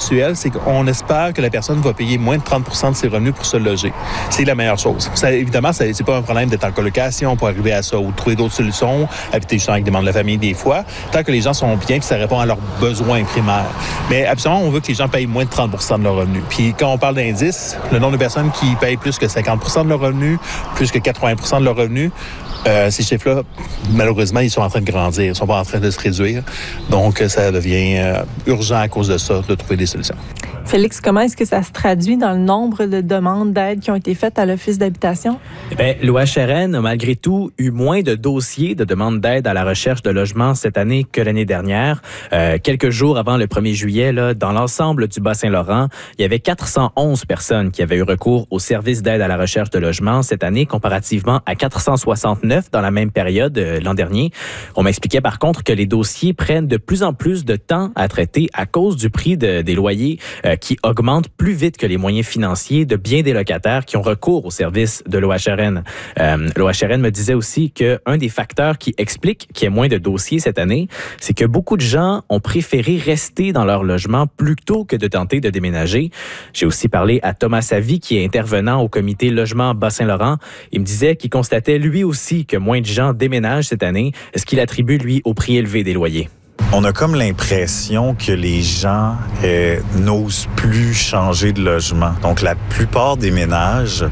mensuel, c'est qu'on espère que la personne va payer moins de 30% de ses revenus pour se loger. C'est la meilleure chose. Évidemment, c'est pas un problème d'être en colocation pour arriver à ça ou de trouver d'autres solutions, habiter justement avec des membres de la famille des fois, tant que les gens sont bien et ça répond à leurs besoins primaires. Mais absolument, on veut que les gens payent moins de 30% de leurs revenus. Puis quand on parle d'indice, le nombre de personnes qui payent plus que 50% de leurs revenus, plus que 80% de leurs revenus, ces chiffres-là, malheureusement, ils sont en train de grandir. Ils ne sont pas en train de se réduire. Donc, ça devient urgent à cause de ça, de trouver des solutions. Félix, comment est-ce que ça se traduit dans le nombre de demandes d'aide qui ont été faites à l'Office d'habitation? L'OHRN a malgré tout eu moins de dossiers de demandes d'aide à la recherche de logement cette année que l'année dernière. Quelques jours avant le 1er juillet, là, dans l'ensemble du Bas-Saint-Laurent, il y avait 411 personnes qui avaient eu recours au service d'aide à la recherche de logement cette année, comparativement à 469 dans la même période l'an dernier. On m'expliquait par contre que les dossiers prennent de plus en plus de temps à traiter à cause du prix des loyers qui augmente plus vite que les moyens financiers de bien des locataires qui ont recours au service de l'OHRN. L'OHRN me disait aussi qu'un des facteurs qui explique qu'il y ait moins de dossiers cette année, c'est que beaucoup de gens ont préféré rester dans leur logement plutôt que de tenter de déménager. J'ai aussi parlé à Thomas Savy, qui est intervenant au comité Logement Bas-Saint-Laurent. Il me disait qu'il constatait lui aussi que moins de gens déménagent cette année, ce qu'il attribue, lui, au prix élevé des loyers. On a comme l'impression que les gens n'osent plus changer de logement. Donc, la plupart des ménages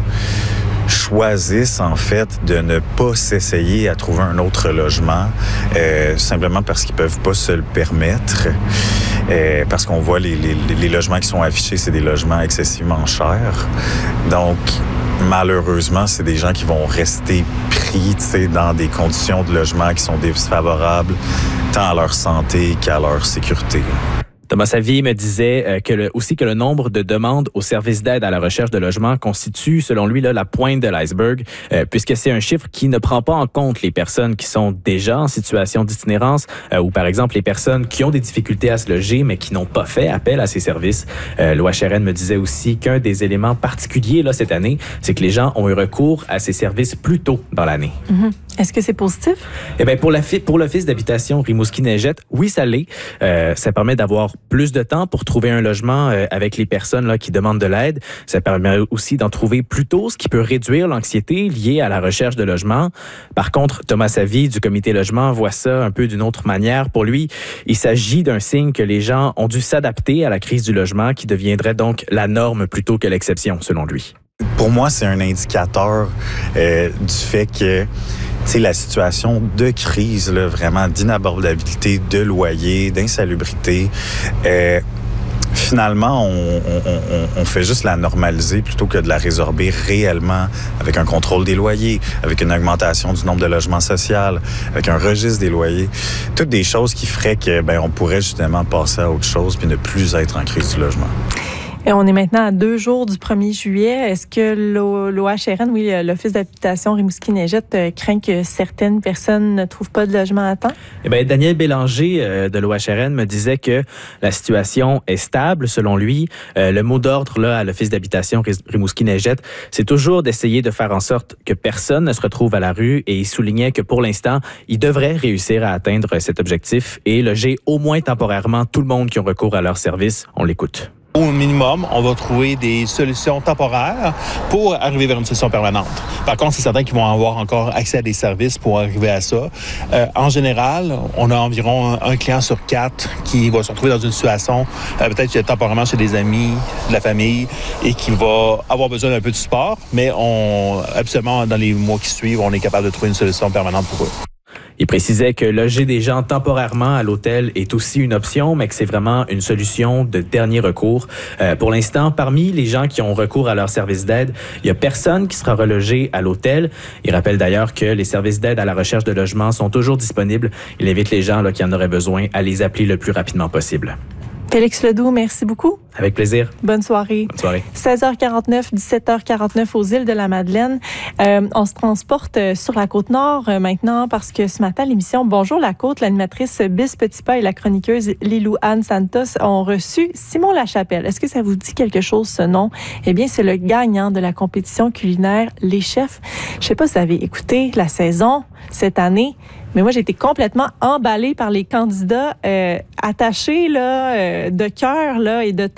choisissent en fait de ne pas s'essayer à trouver un autre logement simplement parce qu'ils peuvent pas se le permettre. Parce qu'on voit les logements qui sont affichés, c'est des logements excessivement chers. Donc, malheureusement, c'est des gens qui vont rester pris dans des conditions de logement qui sont défavorables tant à leur santé qu'à leur sécurité. Thomas Savy me disait aussi que le nombre de demandes au service d'aide à la recherche de logement constitue, selon lui, la pointe de l'iceberg, puisque c'est un chiffre qui ne prend pas en compte les personnes qui sont déjà en situation d'itinérance ou, par exemple, les personnes qui ont des difficultés à se loger, mais qui n'ont pas fait appel à ces services. L'OHRN me disait aussi qu'un des éléments particuliers cette année, c'est que les gens ont eu recours à ces services plus tôt dans l'année. Mm-hmm. Est-ce que c'est positif? Pour l'Office d'habitation Rimouski-Neigette, oui, ça l'est. Ça permet d'avoir plus de temps pour trouver un logement avec les personnes qui demandent de l'aide. Ça permet aussi d'en trouver plus tôt, ce qui peut réduire l'anxiété liée à la recherche de logement. Par contre, Thomas Savy du comité logement voit ça un peu d'une autre manière. Pour lui, il s'agit d'un signe que les gens ont dû s'adapter à la crise du logement qui deviendrait donc la norme plutôt que l'exception, selon lui. Pour moi, c'est un indicateur du fait que la situation de crise, là, vraiment d'inabordabilité, de loyer, d'insalubrité, finalement, on fait juste la normaliser plutôt que de la résorber réellement avec un contrôle des loyers, avec une augmentation du nombre de logements sociaux, avec un registre des loyers. Toutes des choses qui feraient que on pourrait justement passer à autre chose puis ne plus être en crise du logement. Et on est maintenant à 2 jours du 1er juillet. Est-ce que l'OHRN, l'Office d'habitation Rimouski-Neigette, craint que certaines personnes ne trouvent pas de logement à temps? Daniel Bélanger de l'OHRN me disait que la situation est stable, selon lui. Le mot d'ordre à l'Office d'habitation Rimouski-Neigette, c'est toujours d'essayer de faire en sorte que personne ne se retrouve à la rue, et il soulignait que pour l'instant, il devrait réussir à atteindre cet objectif et loger au moins temporairement tout le monde qui a recours à leur service. On l'écoute. Au minimum, on va trouver des solutions temporaires pour arriver vers une solution permanente. Par contre, c'est certain qu'ils vont avoir encore accès à des services pour arriver à ça. En général, on a environ un client sur 4 qui va se retrouver dans une situation, peut-être temporairement chez des amis, de la famille, et qui va avoir besoin d'un peu de support. Mais absolument, dans les mois qui suivent, on est capable de trouver une solution permanente pour eux. Il précisait que loger des gens temporairement à l'hôtel est aussi une option, mais que c'est vraiment une solution de dernier recours. Pour l'instant, parmi les gens qui ont recours à leur service d'aide, il n'y a personne qui sera relogé à l'hôtel. Il rappelle d'ailleurs que les services d'aide à la recherche de logement sont toujours disponibles. Il invite les gens qui en auraient besoin à les appeler le plus rapidement possible. Félix Ledoux, merci beaucoup. Avec plaisir. Bonne soirée. Bonne soirée. 16h49, 17h49 aux îles de la Madeleine. On se transporte sur la Côte-Nord maintenant parce que ce matin, l'émission Bonjour la Côte, l'animatrice Bis Petitpas et la chroniqueuse Lilou-Anne Santos ont reçu Simon Lachapelle. Est-ce que ça vous dit quelque chose, ce nom? Eh bien, c'est le gagnant de la compétition culinaire Les Chefs. Je sais pas si vous avez écouté la saison cette année, mais moi, j'ai été complètement emballée par les candidats attachés de cœur et de